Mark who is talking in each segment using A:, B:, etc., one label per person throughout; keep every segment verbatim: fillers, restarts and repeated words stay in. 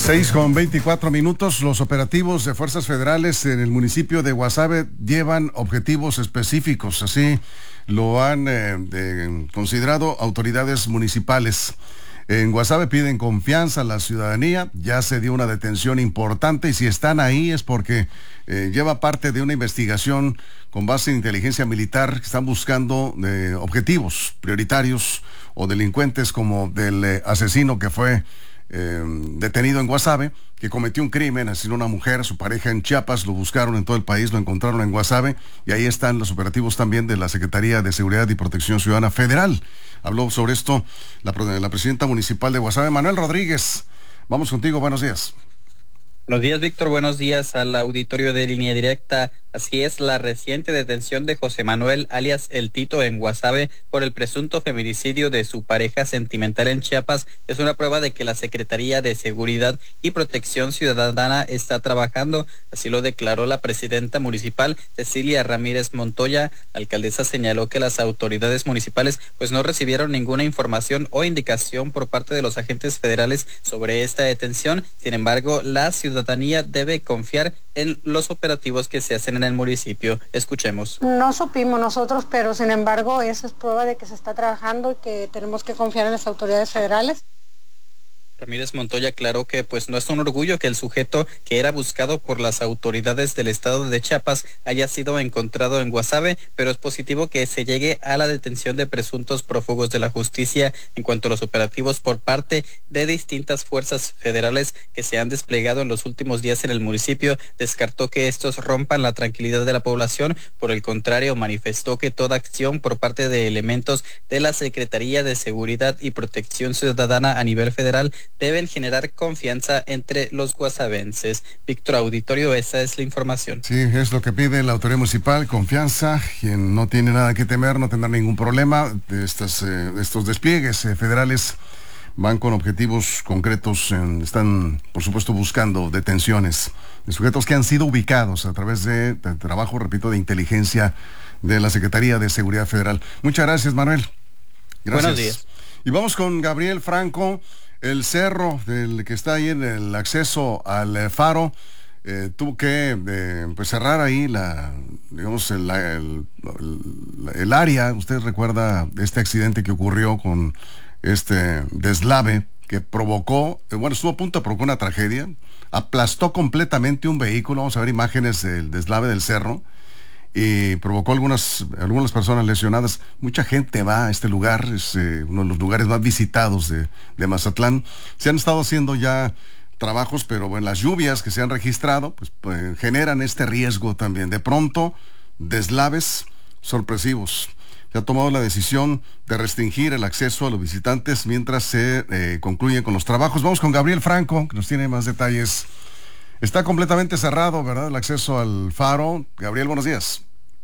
A: Seis con veinticuatro minutos. Los operativos de fuerzas federales en el municipio de Guasave llevan objetivos específicos. Así lo han eh, de, considerado autoridades municipales. En Guasave piden confianza a la ciudadanía. Ya se dio una detención importante y si están ahí es porque eh, lleva parte de una investigación con base en inteligencia militar que están buscando eh, objetivos prioritarios o delincuentes como del eh, asesino que fue Eh, detenido en Guasave, que cometió un crimen, asesinó a una mujer, su pareja en Chiapas, lo buscaron en todo el país, lo encontraron en Guasave, y ahí están los operativos también de la Secretaría de Seguridad y Protección Ciudadana Federal. Habló sobre esto la, la presidenta municipal de Guasave, Manuel Rodríguez. Vamos contigo, buenos días.
B: Buenos días, Víctor. Buenos días al auditorio de Línea Directa. Así es, la reciente detención de José Manuel, alias El Tito, en Guasave por el presunto feminicidio de su pareja sentimental en Chiapas es una prueba de que la Secretaría de Seguridad y Protección Ciudadana está trabajando. Así lo declaró la presidenta municipal, Cecilia Ramírez Montoya. La alcaldesa señaló que las autoridades municipales pues no recibieron ninguna información o indicación por parte de los agentes federales sobre esta detención. Sin embargo, la ciudadanía debe confiar en los operativos que se hacen en el municipio. Escuchemos.
C: No supimos nosotros, pero sin embargo esa es prueba de que se está trabajando y que tenemos que confiar en las autoridades federales.
B: Ramírez Montoya aclaró que pues no es un orgullo que el sujeto que era buscado por las autoridades del estado de Chiapas haya sido encontrado en Guasave, pero es positivo que se llegue a la detención de presuntos prófugos de la justicia. En cuanto a los operativos por parte de distintas fuerzas federales que se han desplegado en los últimos días en el municipio, descartó que estos rompan la tranquilidad de la población. Por el contrario, manifestó que toda acción por parte de elementos de la Secretaría de Seguridad y Protección Ciudadana a nivel federal deben generar confianza entre los guasavenses. Víctor, auditorio, esa es la información.
A: Sí, es lo que pide la autoridad municipal, confianza. Quien no tiene nada que temer no tendrá ningún problema. De estas, eh, estos despliegues eh, federales van con objetivos concretos. En, están, por supuesto, buscando detenciones de sujetos que han sido ubicados a través de, de trabajo, repito, de inteligencia de la Secretaría de Seguridad Federal. Muchas gracias, Manuel. Gracias.
B: Buenos días.
A: Y vamos con Gabriel Franco. El cerro del que está ahí en el acceso al eh, faro eh, tuvo que eh, pues cerrar ahí la, digamos, el, el, el, el área. Usted recuerda este accidente que ocurrió con este deslave que provocó, eh, bueno, estuvo a punto de provocar una tragedia, aplastó completamente un vehículo. Vamos a ver imágenes del deslave del cerro. Y provocó algunas, algunas personas lesionadas. Mucha gente va a este lugar, es eh, uno de los lugares más visitados de, de Mazatlán. Se han estado haciendo ya trabajos, pero bueno, las lluvias que se han registrado pues, pues generan este riesgo también. De pronto, deslaves sorpresivos. Se ha tomado la decisión de restringir el acceso a los visitantes mientras se eh, concluyen con los trabajos. Vamos con Gabriel Franco, que nos tiene más detalles. Está completamente cerrado, ¿verdad?, el acceso al faro. Gabriel, buenos días.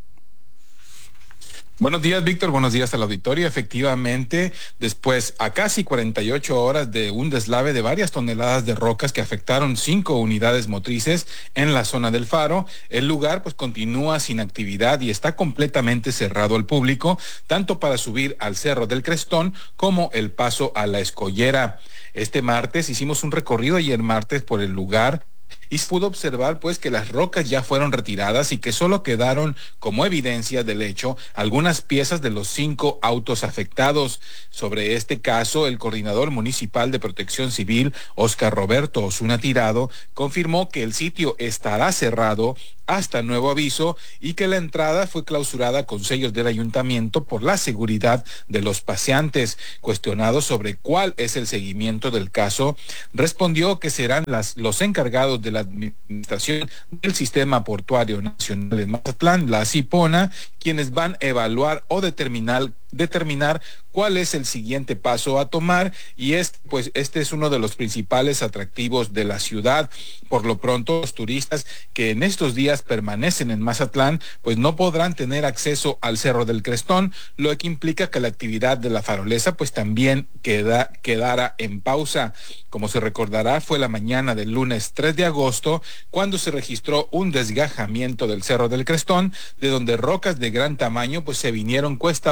D: Buenos días, Víctor. Buenos días al auditorio. Efectivamente, después a casi cuarenta y ocho horas de un deslave de varias toneladas de rocas que afectaron cinco unidades motrices en la zona del faro, el lugar pues continúa sin actividad y está completamente cerrado al público, tanto para subir al Cerro del Crestón como el paso a la Escollera. Este martes hicimos un recorrido ayer martes por el lugar y se pudo observar pues que las rocas ya fueron retiradas y que solo quedaron como evidencia del hecho algunas piezas de los cinco autos afectados. Sobre este caso, el coordinador municipal de Protección Civil, Óscar Roberto Osuna Tirado, confirmó que el sitio estará cerrado hasta nuevo aviso y que la entrada fue clausurada con sellos del ayuntamiento por la seguridad de los paseantes. Cuestionado sobre cuál es el seguimiento del caso, respondió que serán las, los encargados de la administración del Sistema Portuario Nacional en Mazatlán, la CIPONA, quienes van a evaluar o determinar determinar cuál es el siguiente paso a tomar, y es, pues este es uno de los principales atractivos de la ciudad. Por lo pronto, los turistas que en estos días permanecen en Mazatlán pues no podrán tener acceso al Cerro del Crestón, lo que implica que la actividad de la farolesa pues también queda, quedará en pausa. Como se recordará, fue la mañana del lunes tres de agosto cuando se registró un desgajamiento del Cerro del Crestón, de donde rocas de gran tamaño pues se vinieron cuesta abajo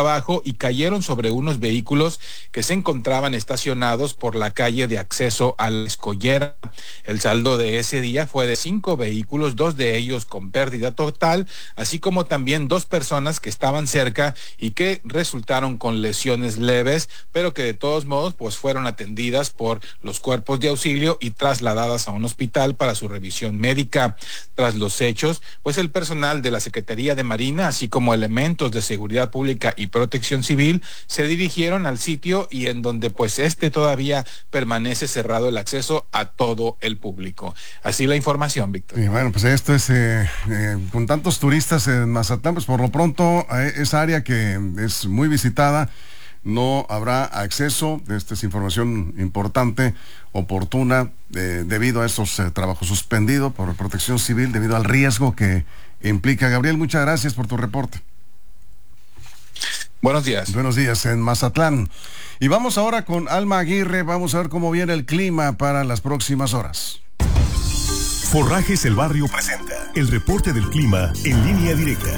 D: y cayeron sobre unos vehículos que se encontraban estacionados por la calle de acceso a la Escollera. El saldo de ese día fue de cinco vehículos, dos de ellos con pérdida total, así como también dos personas que estaban cerca y que resultaron con lesiones leves, pero que de todos modos pues fueron atendidas por los cuerpos de auxilio y trasladadas a un hospital para su revisión médica. Tras los hechos, pues el personal de la Secretaría de Marina, así como elementos de seguridad pública y protección civil, se dirigieron al sitio y en donde pues este todavía permanece cerrado el acceso a todo el público. Así la información, Víctor.
A: Y bueno, pues esto es, eh, eh, con tantos turistas en Mazatlán, pues por lo pronto eh, esa área que es muy visitada, no habrá acceso. Esta es información importante, oportuna, eh, debido a estos eh, trabajos suspendidos por protección civil, debido al riesgo que implica. Gabriel, muchas gracias por tu reporte.
D: Buenos días.
A: Buenos días en Mazatlán. Y vamos ahora con Alma Aguirre, vamos a ver cómo viene el clima para las próximas horas.
E: Forrajes El Barrio presenta el reporte del clima en línea directa.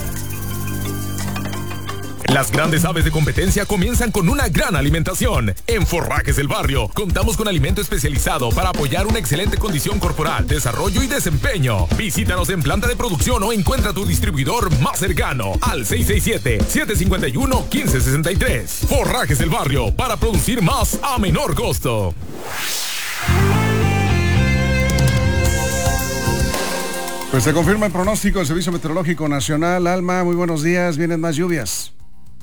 F: Las grandes aves de competencia comienzan con una gran alimentación. En Forrajes El Barrio contamos con alimento especializado para apoyar una excelente condición corporal, desarrollo y desempeño. Visítanos en planta de producción o encuentra tu distribuidor más cercano al seis seis siete, siete cinco uno, uno cinco seis tres. Forrajes El Barrio, para producir más a menor costo.
A: Pues se confirma el pronóstico del Servicio Meteorológico Nacional. Alma, muy buenos días, vienen más lluvias.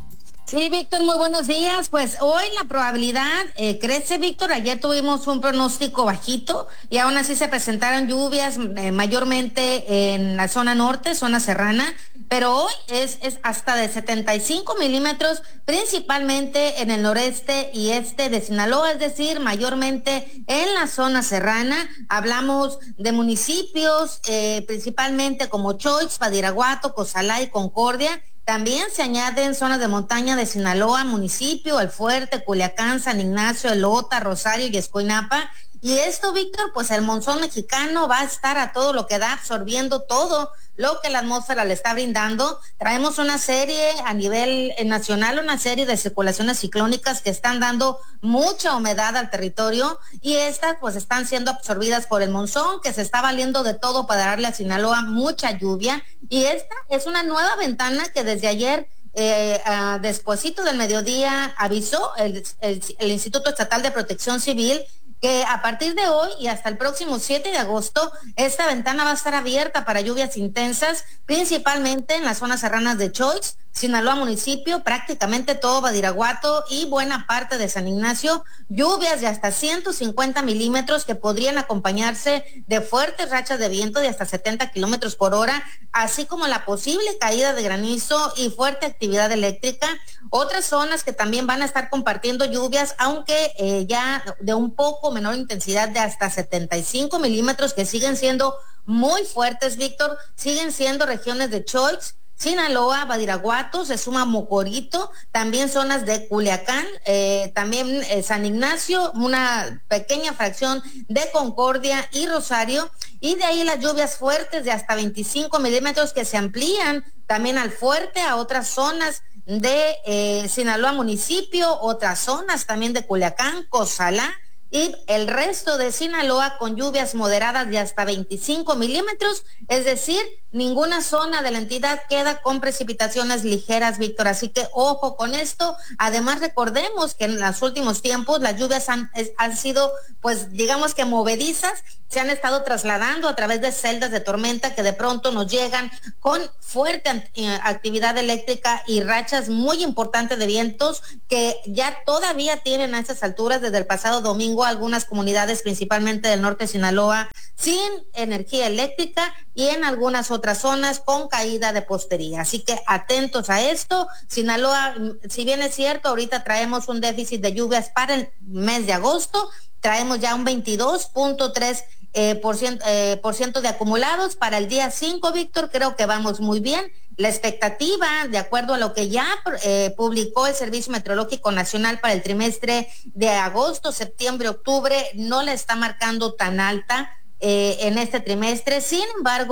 G: Sí, Víctor, muy buenos días. Pues hoy la probabilidad eh, crece, Víctor. Ayer tuvimos un pronóstico bajito y aún así se presentaron lluvias eh, mayormente en la zona norte, zona serrana, pero hoy es, es hasta de setenta y cinco milímetros, principalmente en el noreste y este de Sinaloa, es decir, mayormente en la zona serrana. Hablamos de municipios eh, principalmente como Choix, Badiraguato, Cozalá y Concordia. También se añaden zonas de montaña de Sinaloa, municipio, El Fuerte, Culiacán, San Ignacio, Elota, Rosario y Escuinapa. Y esto, Víctor, pues el monzón mexicano va a estar a todo lo que da, absorbiendo todo lo que la atmósfera le está brindando. Traemos una serie a nivel nacional, una serie de circulaciones ciclónicas que están dando mucha humedad al territorio y estas pues están siendo absorbidas por el monzón, que se está valiendo de todo para darle a Sinaloa mucha lluvia. Y esta es una nueva ventana que desde ayer Eh, uh, despuesito del mediodía avisó el, el, el Instituto Estatal de Protección Civil que a partir de hoy y hasta el próximo siete de agosto, esta ventana va a estar abierta para lluvias intensas, principalmente en las zonas serranas de Choix, Sinaloa municipio, prácticamente todo Badiraguato y buena parte de San Ignacio, lluvias de hasta ciento cincuenta milímetros que podrían acompañarse de fuertes rachas de viento de hasta setenta kilómetros por hora, así como la posible caída de granizo y fuerte actividad eléctrica. Otras zonas que también van a estar compartiendo lluvias, aunque eh, ya de un poco menor intensidad de hasta setenta y cinco milímetros, que siguen siendo muy fuertes, Víctor, siguen siendo regiones de Choix, Sinaloa, Badiraguato, se suma Mocorito, también zonas de Culiacán, eh, también eh, San Ignacio, una pequeña fracción de Concordia y Rosario, y de ahí las lluvias fuertes de hasta veinticinco milímetros que se amplían también al fuerte, a otras zonas de eh, Sinaloa municipio, otras zonas también de Culiacán, Cozalá, y el resto de Sinaloa con lluvias moderadas de hasta veinticinco milímetros, es decir, ninguna zona de la entidad queda con precipitaciones ligeras, Víctor, así que ojo con esto. Además, recordemos que en los últimos tiempos las lluvias han, han sido, pues digamos que movedizas, se han estado trasladando a través de celdas de tormenta que de pronto nos llegan con fuerte actividad eléctrica y rachas muy importantes de vientos que ya todavía tienen a estas alturas desde el pasado domingo algunas comunidades, principalmente del norte de Sinaloa, sin energía eléctrica y en algunas otras zonas con caída de postería. Así que atentos a esto. Sinaloa, si bien es cierto, ahorita traemos un déficit de lluvias para el mes de agosto, traemos ya un veintidós punto tres eh, por ciento, eh, por ciento de acumulados para el día cinco, Víctor, creo que vamos muy bien. La expectativa, de acuerdo a lo que ya eh, publicó el Servicio Meteorológico Nacional para el trimestre de agosto, septiembre, octubre, no la está marcando tan alta eh, en este trimestre. Sin embargo,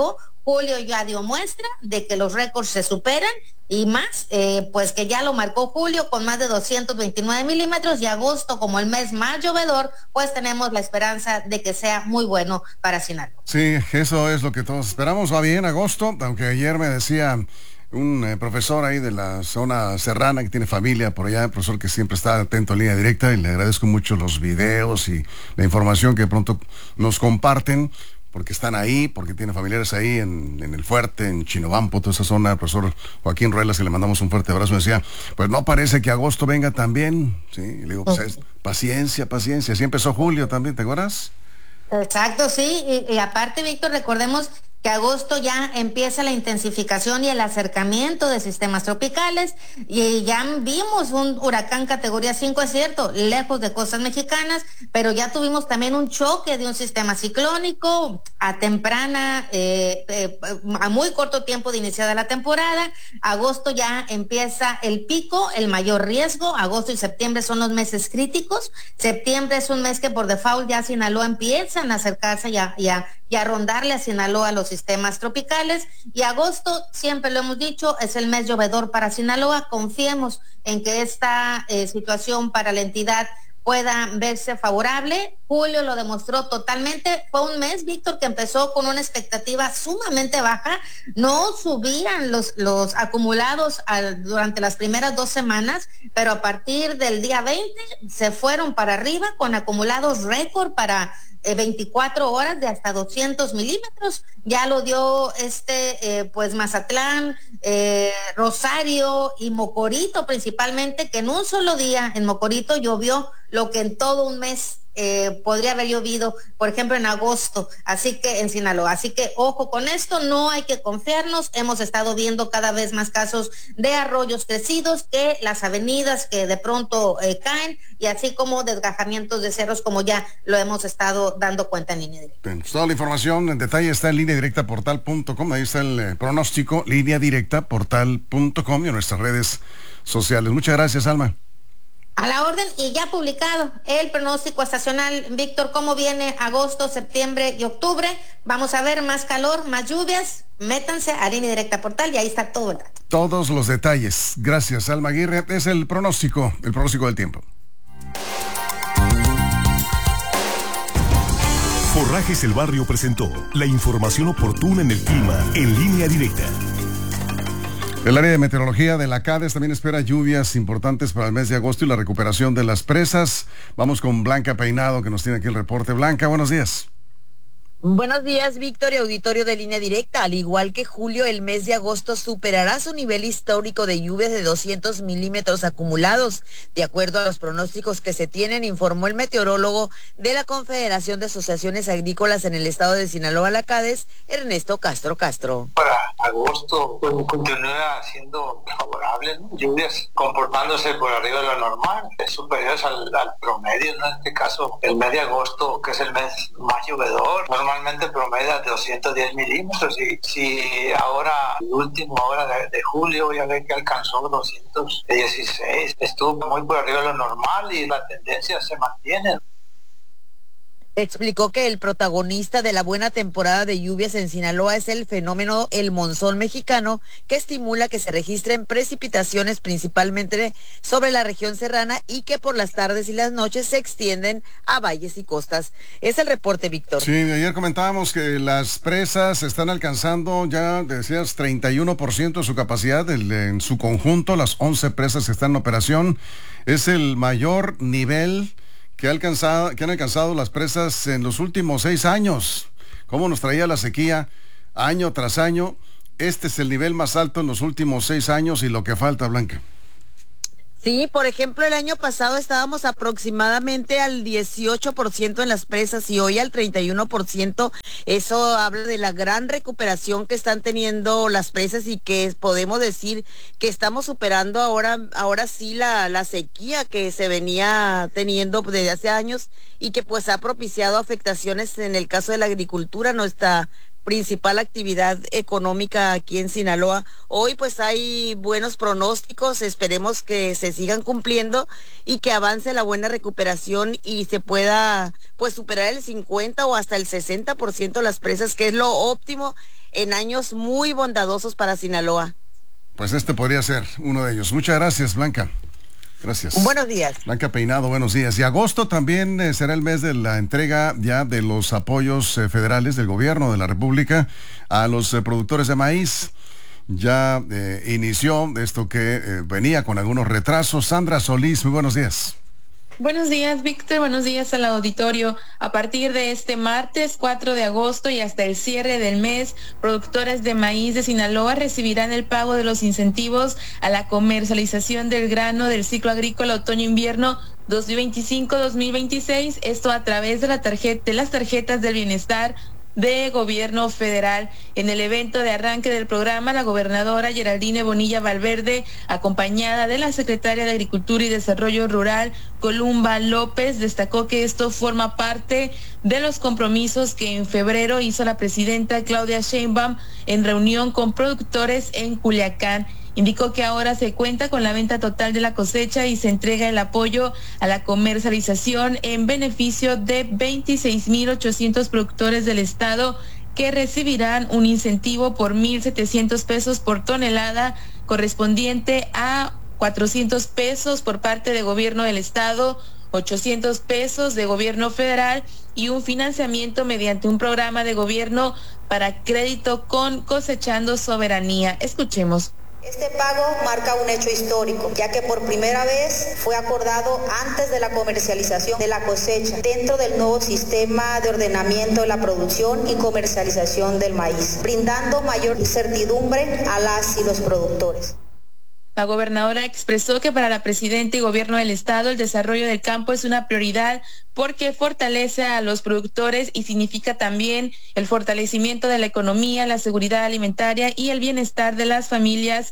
G: Julio ya dio muestra de que los récords se superan y más, eh, pues que ya lo marcó julio con más de doscientos veintinueve milímetros y agosto como el mes más llovedor, pues tenemos la esperanza de que sea muy bueno para Sinaloa.
A: Sí, eso es lo que todos esperamos. Va bien agosto, aunque ayer me decía un eh, profesor ahí de la zona serrana que tiene familia por allá, profesor que siempre está atento a Línea Directa, y le agradezco mucho los videos y la información que de pronto nos comparten, porque están ahí, porque tiene familiares ahí en, en el Fuerte, en Chinobampo, toda esa zona. El profesor Joaquín Ruelas, que le mandamos un fuerte abrazo, me decía, pues no parece que agosto venga tan bien. Sí, y le digo, pues es, paciencia, paciencia. Así empezó julio también, ¿te acuerdas?
G: Exacto, sí, y, y aparte, Víctor, recordemos que agosto ya empieza la intensificación y el acercamiento de sistemas tropicales y ya vimos un huracán categoría cinco, es cierto, lejos de costas mexicanas, pero ya tuvimos también un choque de un sistema ciclónico a temprana, eh, eh, a muy corto tiempo de iniciada la temporada. Agosto ya empieza el pico, el mayor riesgo. Agosto y septiembre son los meses críticos. Septiembre es un mes que por default ya Sinaloa empiezan a acercarse ya, ya y a rondarle a Sinaloa los sistemas tropicales, y agosto, siempre lo hemos dicho, es el mes llovedor para Sinaloa. Confiemos en que esta eh, situación para la entidad pueda verse favorable. Julio lo demostró totalmente. Fue un mes, Víctor, que empezó con una expectativa sumamente baja. No subían los, los acumulados al, durante las primeras dos semanas, pero a partir del día veinte se fueron para arriba con acumulados récord para veinticuatro horas de hasta doscientos milímetros. Ya lo dio este, eh, pues Mazatlán, eh, Rosario y Mocorito principalmente, que en un solo día en Mocorito llovió lo que en todo un mes eh, podría haber llovido, por ejemplo, en agosto, así que en Sinaloa. Así que ojo con esto, no hay que confiarnos. Hemos estado viendo cada vez más casos de arroyos crecidos, que las avenidas que de pronto eh, caen, y así como desgajamientos de cerros, como ya lo hemos estado dando cuenta en Línea Directa.
A: Bien, pues toda la información en detalle está en línea directa portal punto com. Ahí está el eh, pronóstico, línea directa portal punto com, y en nuestras redes sociales. Muchas gracias, Alma.
G: A la orden, y ya publicado el pronóstico estacional. Víctor, ¿cómo viene agosto, septiembre y octubre? Vamos a ver más calor, más lluvias. Métanse a Línea Directa Portal y ahí está todo el dato.
A: Todos los detalles. Gracias, Alma Aguirre. Es el pronóstico, el pronóstico del tiempo.
E: Forrajes El Barrio presentó la información oportuna en el clima en Línea Directa.
A: El área de meteorología de la CADES también espera lluvias importantes para el mes de agosto y la recuperación de las presas. Vamos con Blanca Peinado, que nos tiene aquí el reporte. Blanca, buenos días.
H: Buenos días, Víctor y auditorio de Línea Directa. Al igual que julio, el mes de agosto superará su nivel histórico de lluvias de doscientos milímetros acumulados. De acuerdo a los pronósticos que se tienen, informó el meteorólogo de la Confederación de Asociaciones Agrícolas en el estado de Sinaloa, la CADES, Ernesto Castro Castro.
I: Para agosto pues, continúa siendo favorable, ¿no? Lluvias comportándose por arriba de lo normal, superiores al, al promedio, ¿no? En este caso, el mes de agosto, que es el mes más llovedor, normalmente promedia doscientos diez milímetros, y si ahora, el último hora de, de julio, ya ve que alcanzó doscientos dieciséis, estuvo muy por arriba de lo normal y la tendencia se mantiene.
H: Explicó que el protagonista de la buena temporada de lluvias en Sinaloa es el fenómeno el monzón mexicano, que estimula que se registren precipitaciones principalmente sobre la región serrana y que por las tardes y las noches se extienden a valles y costas. Es el reporte, Víctor.
A: Sí, ayer comentábamos que las presas están alcanzando ya, decías, treinta y uno por ciento de su capacidad el, en su conjunto. Las once presas que están en operación. Es el mayor nivel que, ha alcanzado, que han alcanzado las presas en los últimos seis años. ¿Cómo nos traía la sequía año tras año? Este es el nivel más alto en los últimos seis años y lo que falta, Blanca.
H: Sí, por ejemplo, el año pasado estábamos aproximadamente al dieciocho por ciento en las presas y hoy al treinta y uno por ciento. Eso habla de la gran recuperación que están teniendo las presas y que podemos decir que estamos superando ahora, ahora sí la, la sequía que se venía teniendo desde hace años y que pues ha propiciado afectaciones en el caso de la agricultura. Nuestra principal actividad económica aquí en Sinaloa. Hoy pues hay buenos pronósticos, esperemos que se sigan cumpliendo y que avance la buena recuperación y se pueda pues superar el cincuenta o hasta el sesenta por ciento de las presas, que es lo óptimo en años muy bondadosos para Sinaloa.
A: Pues este podría ser uno de ellos. Muchas gracias, Blanca. Gracias.
H: Buenos días.
A: Blanca Peinado, buenos días. Y agosto también eh, será el mes de la entrega ya de los apoyos eh, federales del gobierno de la República a los eh, productores de maíz. Ya eh, inició esto que eh, venía con algunos retrasos. Sandra Solís, muy buenos días.
J: Buenos días, Víctor. Buenos días al auditorio. A partir de este martes cuatro de agosto y hasta el cierre del mes, productores de maíz de Sinaloa recibirán el pago de los incentivos a la comercialización del grano del ciclo agrícola otoño-invierno dos mil veinticinco dos mil veintiséis, esto a través de la tarjeta, de las tarjetas del bienestar de gobierno federal. En el evento de arranque del programa, la gobernadora Geraldine Bonilla Valverde, acompañada de la secretaria de Agricultura y Desarrollo Rural, Columba López, destacó que esto forma parte de los compromisos que en febrero hizo la presidenta Claudia Sheinbaum en reunión con productores en Culiacán. Indicó que ahora se cuenta con la venta total de la cosecha y se entrega el apoyo a la comercialización en beneficio de veintiséis mil ochocientos productores del estado, que recibirán un incentivo por mil setecientos pesos por tonelada, correspondiente a cuatrocientos pesos por parte del gobierno del estado, ochocientos pesos de gobierno federal y un financiamiento mediante un programa de gobierno para crédito con Cosechando Soberanía. Escuchemos.
K: Este pago marca un hecho histórico, ya que por primera vez fue acordado antes de la comercialización de la cosecha, dentro del nuevo sistema de ordenamiento de la producción y comercialización del maíz, brindando mayor certidumbre a las y los productores.
J: La gobernadora expresó que para la presidenta y gobierno del estado el desarrollo del campo es una prioridad porque fortalece a los productores y significa también el fortalecimiento de la economía, la seguridad alimentaria y el bienestar de las familias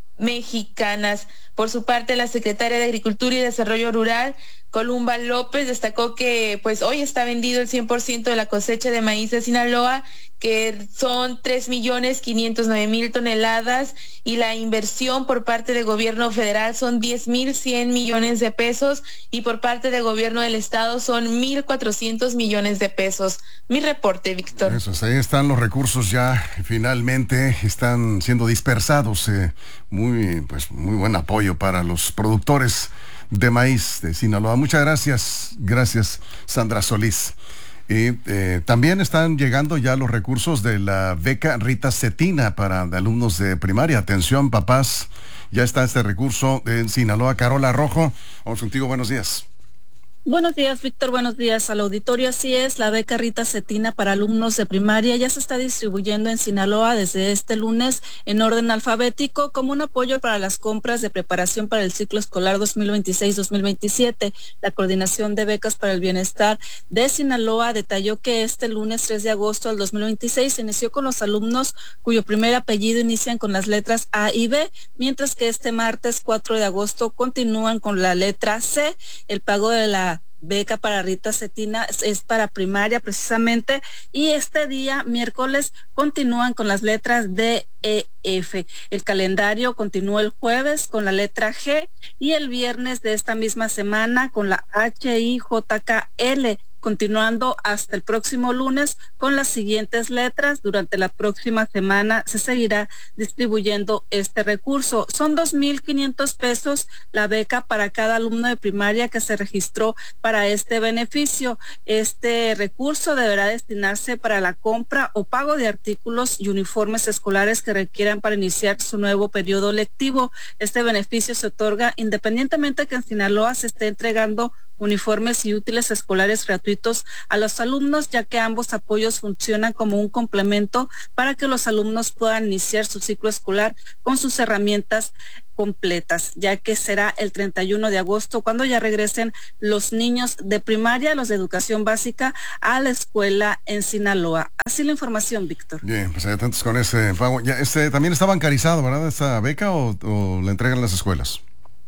J: mexicanas. Por su parte, la secretaria de Agricultura y Desarrollo Rural, Columba López, destacó que pues hoy está vendido el cien por ciento de la cosecha de maíz de Sinaloa, que son tres millones quinientos nueve mil toneladas, y la inversión por parte del gobierno federal son diez mil cien millones de pesos y por parte del gobierno del estado son mil cuatrocientos millones de pesos. Mi reporte, Víctor.
A: Eso, ahí están los recursos ya, finalmente están siendo dispersados. Eh, muy, pues, muy buen apoyo para los productores de maíz de Sinaloa. Muchas gracias, gracias Sandra Solís. Y eh, también están llegando ya los recursos de la beca Rita Cetina para alumnos de primaria. Atención, papás, ya está este recurso en Sinaloa. Carola Rojo, vamos contigo, buenos días.
L: Buenos días, Víctor. Buenos días al auditorio. Así es, la beca Rita Cetina para alumnos de primaria ya se está distribuyendo en Sinaloa desde este lunes en orden alfabético como un apoyo para las compras de preparación para el ciclo escolar dos mil veintiséis dos mil veintisiete. La Coordinación de Becas para el Bienestar de Sinaloa detalló que este lunes tres de agosto del dos mil veintiséis se inició con los alumnos cuyo primer apellido inician con las letras A y B, mientras que este martes cuatro de agosto continúan con la letra C. El pago de la beca para Rita Cetina es, es para primaria precisamente, y este día miércoles continúan con las letras D, E, F. El calendario continúa el jueves con la letra G y el viernes de esta misma semana con la H, I, J, K, L, continuando hasta el próximo lunes con las siguientes letras. Durante la próxima semana se seguirá distribuyendo este recurso. Son dos mil quinientos pesos la beca para cada alumno de primaria que se registró para este beneficio. Este recurso deberá destinarse para la compra o pago de artículos y uniformes escolares que requieran para iniciar su nuevo periodo lectivo. Este beneficio se otorga independientemente que en Sinaloa se esté entregando uniformes y útiles escolares gratuitos a los alumnos, ya que ambos apoyos funcionan como un complemento para que los alumnos puedan iniciar su ciclo escolar con sus herramientas completas, ya que será el treinta y uno de agosto cuando ya regresen los niños de primaria, los de educación básica, a la escuela en Sinaloa. Así la información, Víctor.
A: Bien, pues hay atentos con ese pago. Ya, este también está bancarizado, ¿verdad? ¿Esta beca o, o la entregan las escuelas?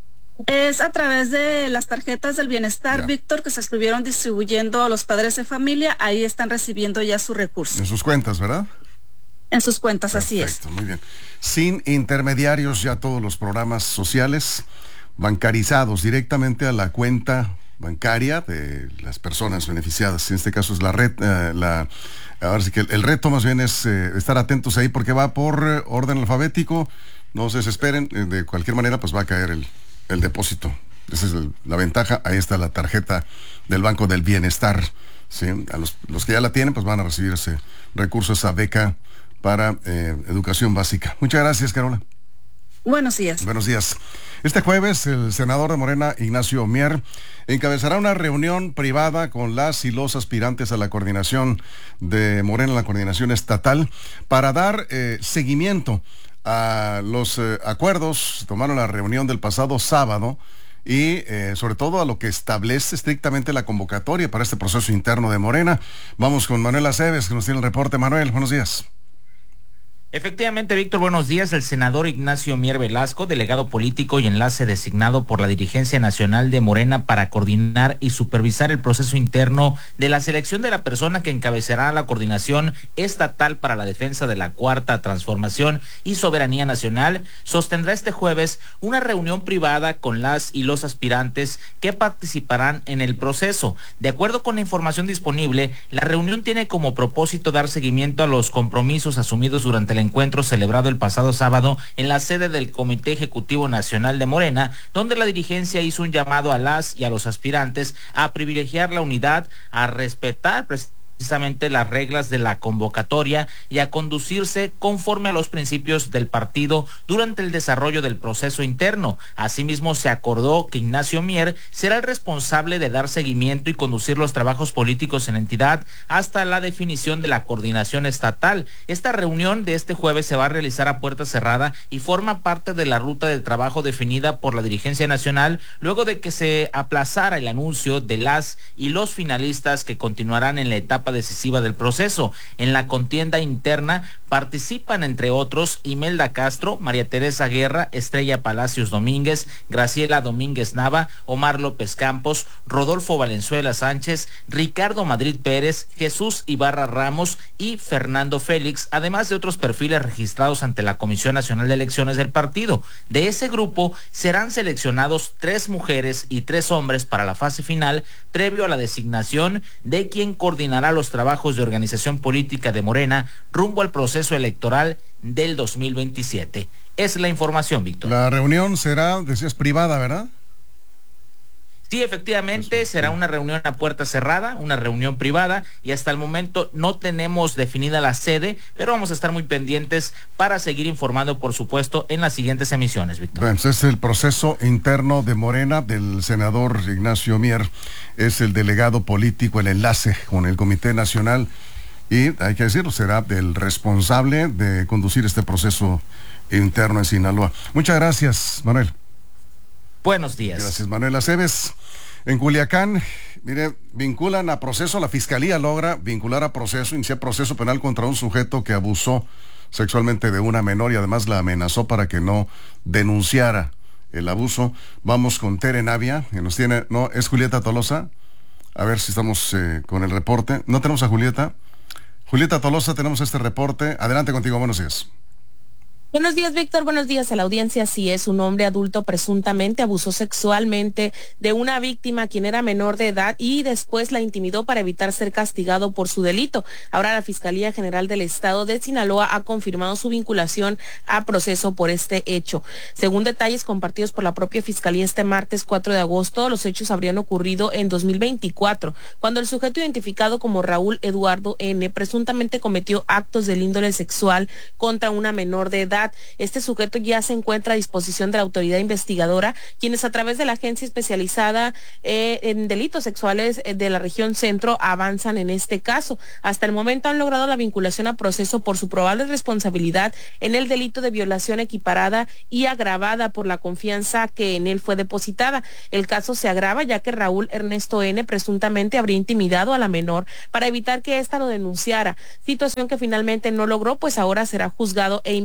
L: Es a través de las tarjetas del bienestar, ya, Víctor, que se estuvieron distribuyendo a los padres de familia. Ahí están recibiendo ya su recurso.
A: En sus cuentas, ¿verdad?
L: en sus cuentas. Perfecto, así es.
A: Muy bien. Sin intermediarios, ya todos los programas sociales bancarizados directamente a la cuenta bancaria de las personas beneficiadas. En este caso es la red, eh, la, ahora sí que el, el reto más bien es eh, estar atentos ahí porque va por eh, orden alfabético. No se desesperen, eh, de cualquier manera pues va a caer el, el depósito. Esa es el, la ventaja. Ahí está la tarjeta del Banco del Bienestar. ¿Sí? A los, los que ya la tienen pues van a recibir ese recurso, esa beca para eh, educación básica. Muchas gracias, Carola.
L: Buenos días.
A: Buenos días. Este jueves, el senador de Morena, Ignacio Mier, encabezará una reunión privada con las y los aspirantes a la coordinación de Morena, la coordinación estatal, para dar eh, seguimiento a los eh, acuerdos. Tomaron la reunión del pasado sábado y eh, sobre todo a lo que establece estrictamente la convocatoria para este proceso interno de Morena. Vamos con Manuel Aceves, que nos tiene el reporte. Manuel, buenos días.
M: Efectivamente, Víctor, buenos días. El senador Ignacio Mier Velasco, delegado político y enlace designado por la dirigencia nacional de Morena para coordinar y supervisar el proceso interno de la selección de la persona que encabezará la coordinación estatal para la defensa de la Cuarta Transformación y Soberanía Nacional, sostendrá este jueves una reunión privada con las y los aspirantes que participarán en el proceso. De acuerdo con la información disponible, la reunión tiene como propósito dar seguimiento a los compromisos asumidos durante el encuentro celebrado el pasado sábado en la sede del Comité Ejecutivo Nacional de Morena, donde la dirigencia hizo un llamado a las y a los aspirantes a privilegiar la unidad, a respetar precisamente las reglas de la convocatoria y a conducirse conforme a los principios del partido durante el desarrollo del proceso interno. Asimismo, se acordó que Ignacio Mier será el responsable de dar seguimiento y conducir los trabajos políticos en la entidad hasta la definición de la coordinación estatal. Esta reunión de este jueves se va a realizar a puerta cerrada y forma parte de la ruta de trabajo definida por la dirigencia nacional luego de que se aplazara el anuncio de las y los finalistas que continuarán en la etapa decisiva del proceso. En la contienda interna participan, entre otros, Imelda Castro, María Teresa Guerra, Estrella Palacios Domínguez, Graciela Domínguez Nava, Omar López Campos, Rodolfo Valenzuela Sánchez, Ricardo Madrid Pérez, Jesús Ibarra Ramos y Fernando Félix, además de otros perfiles registrados ante la Comisión Nacional de Elecciones del partido. De ese grupo serán seleccionados tres mujeres y tres hombres para la fase final, previo a la designación de quien coordinará los trabajos de organización política de Morena rumbo al proceso electoral del dos mil veintisiete. Es la información, Víctor.
A: La reunión será, decías, privada, ¿verdad?
M: Sí, efectivamente, será una reunión a puerta cerrada, una reunión privada, y hasta el momento no tenemos definida la sede, pero vamos a estar muy pendientes para seguir informando, por supuesto, en las siguientes emisiones, Víctor.
A: Bueno, es el proceso interno de Morena del senador Ignacio Mier, es el delegado político, el enlace con el Comité Nacional, y hay que decirlo, será el responsable de conducir este proceso interno en Sinaloa. Muchas gracias, Manuel.
M: Buenos días.
A: Gracias, Manuel Aceves. En Culiacán, mire, vinculan a proceso, la Fiscalía logra vincular a proceso, iniciar proceso penal contra un sujeto que abusó sexualmente de una menor y además la amenazó para que no denunciara el abuso. Vamos con Tere Navia, que nos tiene, no, es Julieta Tolosa. A ver si estamos eh, con el reporte. ¿No tenemos a Julieta? Julieta Tolosa, tenemos este reporte. Adelante contigo, buenos días.
N: Buenos días, Víctor. Buenos días a la audiencia. Sí, es un hombre adulto presuntamente abusó sexualmente de una víctima quien era menor de edad y después la intimidó para evitar ser castigado por su delito. Ahora la Fiscalía General del Estado de Sinaloa ha confirmado su vinculación a proceso por este hecho. Según detalles compartidos por la propia Fiscalía este martes cuatro de agosto, los hechos habrían ocurrido en dos mil veinticuatro, cuando el sujeto identificado como Raúl Eduardo N. presuntamente cometió actos del índole sexual contra una menor de edad. Este sujeto ya se encuentra a disposición de la autoridad investigadora, quienes a través de la agencia especializada eh, en delitos sexuales de la región centro avanzan en este caso. Hasta el momento han logrado la vinculación a proceso por su probable responsabilidad en el delito de violación equiparada y agravada por la confianza que en él fue depositada. El caso se agrava ya que Raúl Ernesto N. presuntamente habría intimidado a la menor para evitar que ésta lo denunciara, situación que finalmente no logró, pues ahora será juzgado e investigado.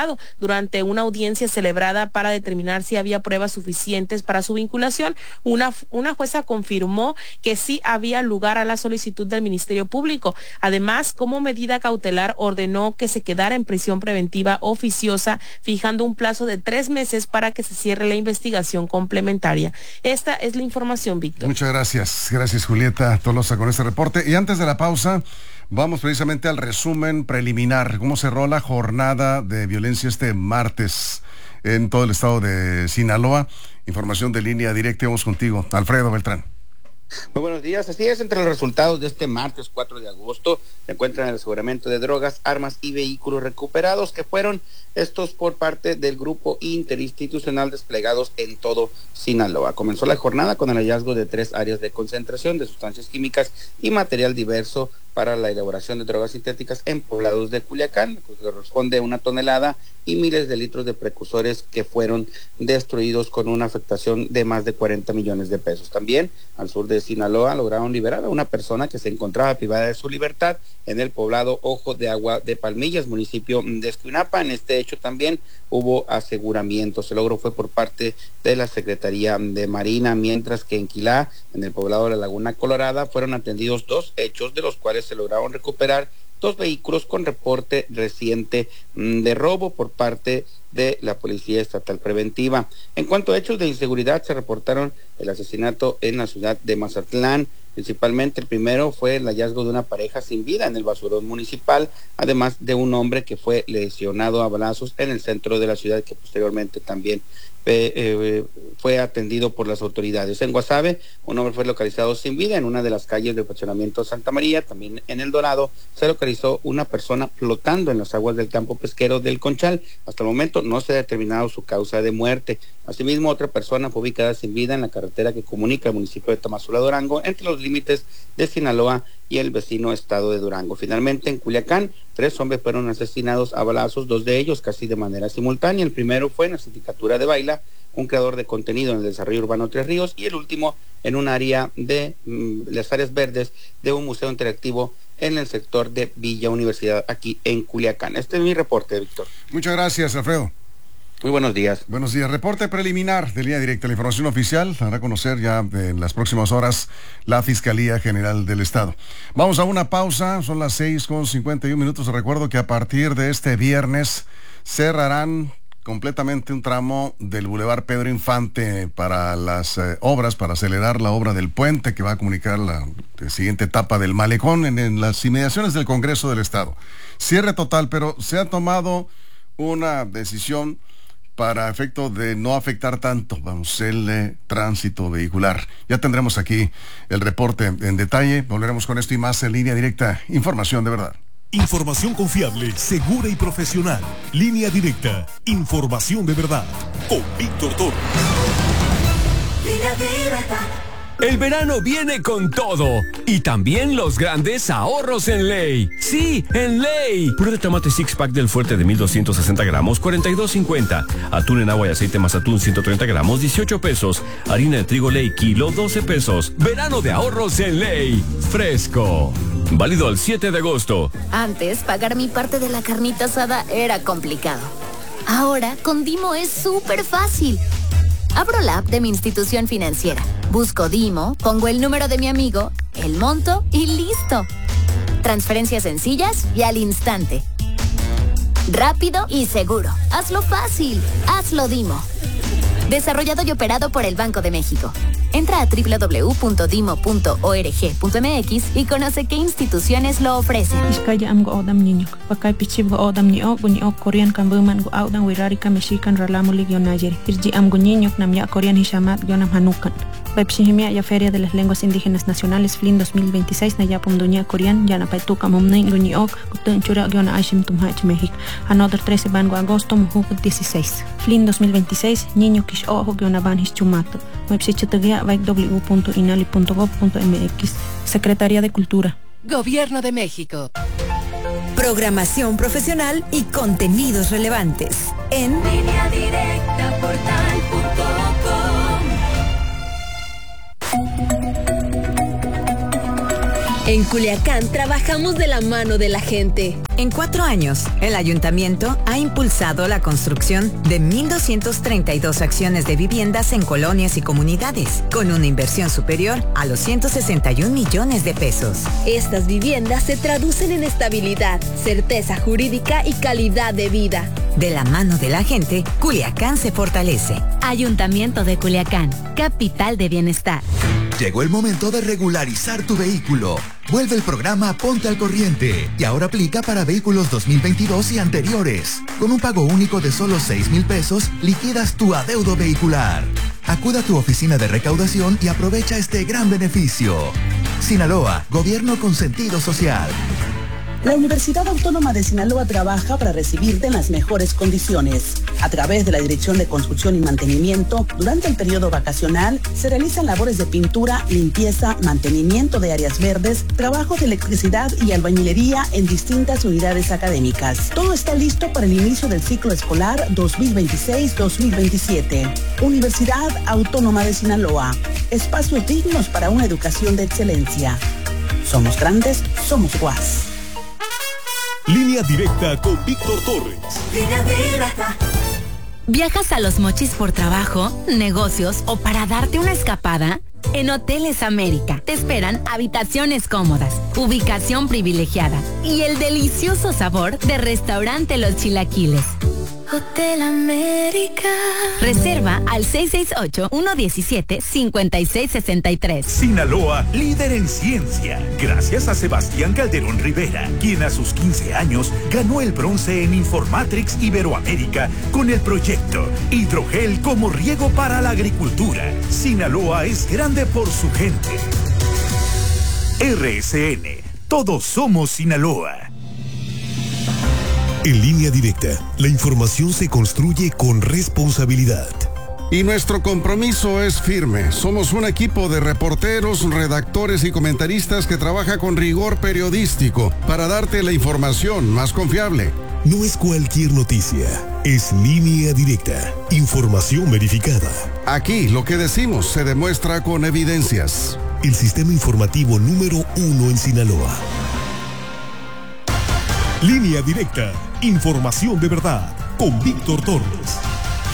N: investigado. Durante una audiencia celebrada para determinar si había pruebas suficientes para su vinculación, una, una jueza confirmó que sí había lugar a la solicitud del Ministerio Público. Además, como medida cautelar, ordenó que se quedara en prisión preventiva oficiosa, fijando un plazo de tres meses para que se cierre la investigación complementaria. Esta es la información, Víctor.
A: Muchas gracias. Gracias, Julieta Tolosa, con este reporte. Y antes de la pausa, vamos precisamente al resumen preliminar. ¿Cómo cerró la jornada de violencia este martes en todo el estado de Sinaloa? Información de Línea Directa. Vamos contigo, Alfredo Beltrán.
O: Muy buenos días. Así es, entre los resultados de este martes cuatro de agosto se encuentran el aseguramiento de drogas, armas y vehículos recuperados, que fueron estos por parte del grupo interinstitucional desplegados en todo Sinaloa. Comenzó la jornada con el hallazgo de tres áreas de concentración de sustancias químicas y material diverso para la elaboración de drogas sintéticas en poblados de Culiacán, que corresponde a una tonelada y miles de litros de precursores que fueron destruidos con una afectación de más de cuarenta millones de pesos. También al sur de Sinaloa lograron liberar a una persona que se encontraba privada de su libertad en el poblado Ojo de Agua de Palmillas, municipio de Escuinapa. En este hecho también hubo aseguramientos. El logro fue por parte de la Secretaría de Marina, mientras que en Quilá, en el poblado de la Laguna Colorada, fueron atendidos dos hechos, de los cuales se lograron recuperar dos vehículos con reporte reciente de robo por parte de la Policía Estatal Preventiva. En cuanto a hechos de inseguridad, se reportaron el asesinato en la ciudad de Mazatlán. Principalmente el primero fue el hallazgo de una pareja sin vida en el basurón municipal, además de un hombre que fue lesionado a balazos en el centro de la ciudad, que posteriormente también eh, eh, fue atendido por las autoridades. En Guasave, un hombre fue localizado sin vida en una de las calles del fraccionamiento Santa María. También en El Dorado se localizó una persona flotando en las aguas del campo pesquero del Conchal. Hasta el momento no se ha determinado su causa de muerte. Asimismo, otra persona fue ubicada sin vida en la carretera que comunica el municipio de Tamazula, Durango, entre los límites de Sinaloa y el vecino estado de Durango. Finalmente, en Culiacán, tres hombres fueron asesinados a balazos, dos de ellos casi de manera simultánea. El primero fue en la sindicatura de Baila, un creador de contenido en el desarrollo urbano Tres Ríos, y el último en un área de mmm, las áreas verdes de un museo interactivo en el sector de Villa Universidad, aquí en Culiacán. Este es mi reporte, Víctor.
A: Muchas gracias, Alfredo.
O: Muy buenos días. Buenos días.
A: Reporte preliminar de Línea Directa. La información oficial hará conocer ya en las próximas horas la Fiscalía General del Estado. Vamos a una pausa. Son las seis con cincuenta y un minutos. Recuerdo que a partir de este viernes cerrarán completamente un tramo del Boulevard Pedro Infante para las eh, obras, para acelerar la obra del puente que va a comunicar la, la siguiente etapa del malecón en, en las inmediaciones del Congreso del Estado. Cierre total, pero se ha tomado una decisión para efecto de no afectar tanto, vamos, el eh, tránsito vehicular. Ya tendremos aquí el reporte en detalle. Volveremos con esto y más en Línea Directa. Información de verdad.
E: Información confiable, segura y profesional. Línea Directa. Información de verdad. Con Víctor Toro.
P: Línea Directa. El verano viene con todo y también los grandes ahorros en Ley. Sí, en Ley. Puré de tomate six pack del Fuerte de mil doscientos sesenta gramos, cuarenta y dos cincuenta. Atún en agua y aceite más atún ciento treinta gramos, dieciocho pesos. Harina de trigo Ley kilo, doce pesos. Verano de ahorros en Ley. Fresco. Válido al siete de agosto.
Q: Antes, pagar mi parte de la carnita asada era complicado. Ahora, con Dimo es súper fácil. Abro la app de mi institución financiera, busco Dimo, pongo el número de mi amigo, el monto y listo. Transferencias sencillas y al instante. Rápido y seguro. Hazlo fácil. Hazlo Dimo. Desarrollado y operado por el Banco de México. Entra a doble u doble u doble u punto dimo punto org punto m x y conoce qué instituciones lo ofrecen.
R: Pepsihimia ya Feria de las Lenguas Indígenas Nacionales F L I N dos mil veintiséis na yapum dunia Korean ya na paituka momnei guniok kutun chura giona Ashim Tumhach México. Another trece bango agosto mujuk dieciséis. F L I N dos mil veintiséis niño kish ojo giona banhis chumato. Website vaik w punto inali punto gov punto m x. Secretaría de Cultura.
S: Gobierno de México. Programación profesional y contenidos relevantes en Línea Directa portal punto com. En Culiacán trabajamos de la mano de la gente.
T: En cuatro años, el ayuntamiento ha impulsado la construcción de mil doscientas treinta y dos acciones de viviendas en colonias y comunidades, con una inversión superior a los ciento sesenta y un millones de pesos.
S: Estas viviendas se traducen en estabilidad, certeza jurídica y calidad de vida.
T: De la mano de la gente, Culiacán se fortalece.
Q: Ayuntamiento de Culiacán, capital de bienestar.
U: Llegó el momento de regularizar tu vehículo. Vuelve el programa Ponte al Corriente y ahora aplica para vehículos dos mil veintidós y anteriores. Con un pago único de solo seis mil pesos, liquidas tu adeudo vehicular. Acuda a tu oficina de recaudación y aprovecha este gran beneficio. Sinaloa, gobierno con sentido social.
V: La Universidad Autónoma de Sinaloa trabaja para recibirte en las mejores condiciones. A través de la Dirección de Construcción y Mantenimiento, durante el periodo vacacional, se realizan labores de pintura, limpieza, mantenimiento de áreas verdes, trabajo de electricidad y albañilería en distintas unidades académicas. Todo está listo para el inicio del ciclo escolar dos mil veintiséis dos mil veintisiete. Universidad Autónoma de Sinaloa. Espacios dignos para una educación de excelencia. Somos grandes, somos U A S.
E: Línea directa con Víctor Torres.
Q: Línea directa. ¿Viajas a Los Mochis por trabajo, negocios o para darte una escapada? En Hoteles América te esperan habitaciones cómodas, ubicación privilegiada y el delicioso sabor de Restaurante Los Chilaquiles. Hotel América. Reserva al seis seis ocho, uno uno siete, cinco seis seis tres.
E: Sinaloa, líder en ciencia. Gracias a Sebastián Calderón Rivera, quien a sus quince años ganó el bronce en Informatrix Iberoamérica con el proyecto Hidrogel como riego para la agricultura. Sinaloa es grande por su gente. R S N. Todos somos Sinaloa.
W: En Línea Directa, la información se construye con responsabilidad.
A: Y nuestro compromiso es firme. Somos un equipo de reporteros, redactores y comentaristas que trabaja con rigor periodístico para darte la información más confiable.
W: No es cualquier noticia, es Línea Directa, información verificada.
A: Aquí lo que decimos se demuestra con evidencias.
W: El sistema informativo número uno en Sinaloa.
E: Línea Directa, información de verdad, con Víctor Torres.